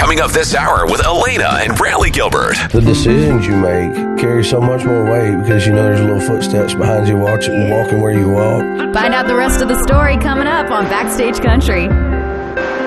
coming up this hour with Elena and Brantley Gilbert. The decisions you make carry so much more weight because you know there's little footsteps behind you walking where you walk. Find out the rest of the story coming up on Backstage Country.